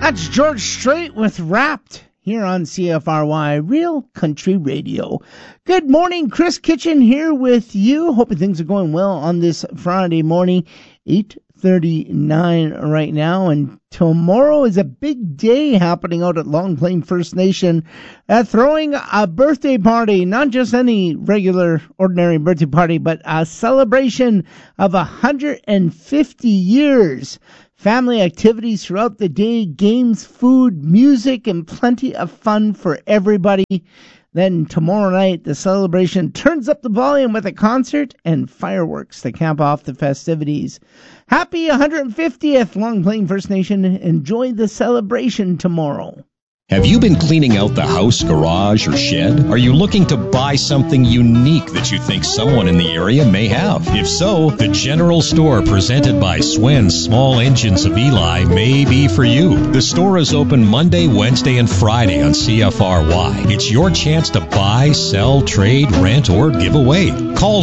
That's George Strait with Wrapped here on CFRY Real Country Radio. Good morning, Chris Kitchen here with you. Hoping things are going well on this Friday morning, 8:39 right now. And tomorrow is a big day happening out at Long Plain First Nation, throwing a birthday party, not just any regular, ordinary birthday party, but a celebration of 150 years. Family activities throughout the day, games, food, music, and plenty of fun for everybody. Then tomorrow night, the celebration turns up the volume with a concert and fireworks to cap off the festivities. Happy 150th Long Plain First Nation. Enjoy the celebration tomorrow. Have you been cleaning out the house, garage, or shed? Are you looking to buy something unique that you think someone in the area may have? If so, the General Store presented by Swen's Small Engines of Eli may be for you. The store is open Monday, Wednesday, and Friday on CFRY. It's your chance to buy, sell, trade, rent, or give away. Call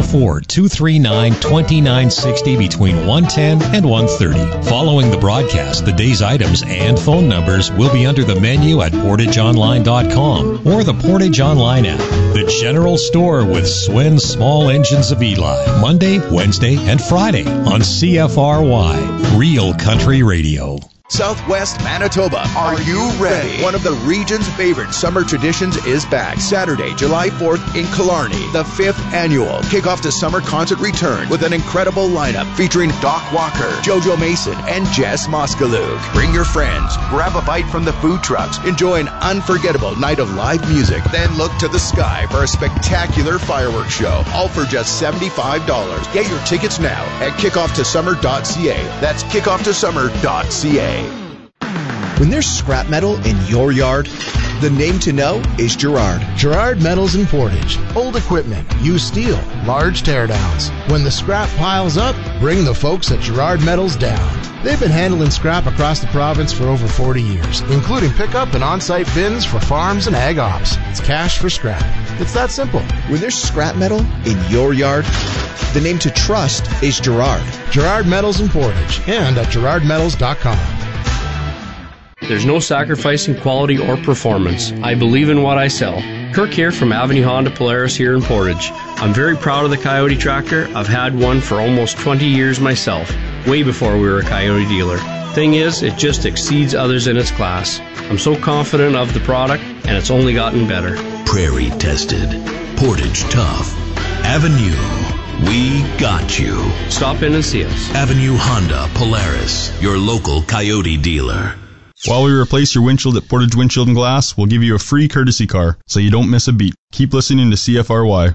204-239-2960 between 1:10 and 1:30. Following the broadcast, the day's items and phone numbers will be under the menu at PortageOnline.com or the Portage Online app. The General Store with Swen's Small Engines of Eli. Monday, Wednesday, and Friday on CFRY Real Country Radio. Southwest Manitoba, are you ready? One of the region's favorite summer traditions is back. Saturday, July 4th in Killarney, the 5th annual Kickoff to Summer concert return with an incredible lineup featuring Doc Walker, Jojo Mason, and Jess Moskaluk. Bring your friends, grab a bite from the food trucks, enjoy an unforgettable night of live music, then look to the sky for a spectacular fireworks show, all for just $75. Get your tickets now at kickofftoSummer.ca. That's kickofftoSummer.ca. When there's scrap metal in your yard, the name to know is Gerard. Gerard Metals in Portage. Old equipment, used steel, large teardowns. When the scrap piles up, bring the folks at Gerard Metals down. They've been handling scrap across the province for over 40 years, including pickup and on-site bins for farms and ag ops. It's cash for scrap. It's that simple. When there's scrap metal in your yard, the name to trust is Gerard. Gerard Metals in Portage and at GerardMetals.com. There's no sacrificing quality or performance. I believe in what I sell. Kirk here from Avenue Honda Polaris here in Portage. I'm very proud of the Coyote tractor. I've had one for almost 20 years myself, way before we were a Coyote dealer. Thing is, it just exceeds others in its class. I'm so confident of the product, and it's only gotten better. Prairie tested. Portage tough. Avenue. We got you. Stop in and see us. Avenue Honda Polaris, your local Coyote dealer. While we replace your windshield at Portage Windshield and Glass, we'll give you a free courtesy car, so you don't miss a beat. Keep listening to CFRY.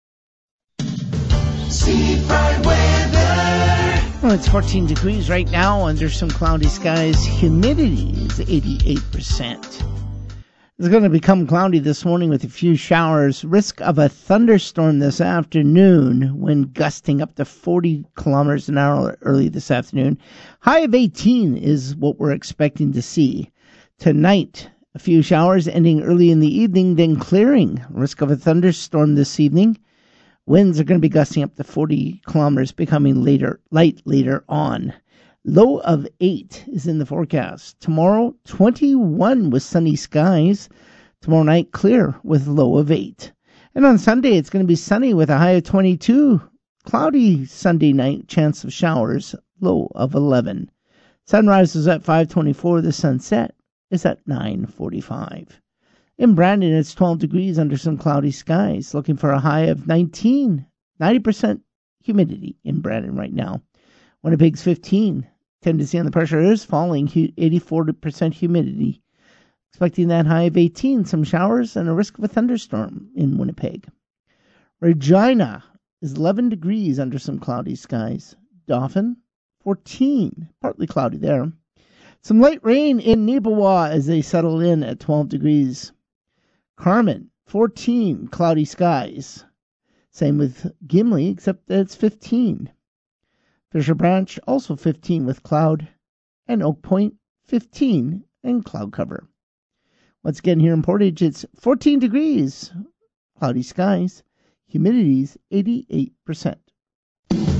Well, it's 14 degrees right now under some cloudy skies. Humidity is 88%. It's going to become cloudy this morning with a few showers. Risk of a thunderstorm this afternoon, wind gusting up to 40 kilometers an hour early this afternoon. High of 18 is what we're expecting to see. Tonight, a few showers ending early in the evening, then clearing. Risk of a thunderstorm this evening. Winds are going to be gusting up to 40 kilometers, becoming light later on. Low of 8 is in the forecast. Tomorrow, 21 with sunny skies. Tomorrow night, clear with low of 8. And on Sunday, it's going to be sunny with a high of 22. Cloudy Sunday night, chance of showers, low of 11. Sunrise is at 5:24. The sunset is at 9:45. In Brandon, it's 12 degrees under some cloudy skies. Looking for a high of 19. 90% humidity in Brandon right now. Winnipeg's 15. Tendency on the pressure is falling, 84% humidity. Expecting that high of 18, some showers and a risk of a thunderstorm in Winnipeg. Regina is 11 degrees under some cloudy skies. Dauphin, 14, partly cloudy there. Some light rain in Neepawa as they settle in at 12 degrees. Carmen, 14, cloudy skies. Same with Gimli, except that it's 15. Fisher Branch, also 15 with cloud, and Oak Point, 15 and cloud cover. Once again here in Portage, it's 14 degrees, cloudy skies, humidity's 88%.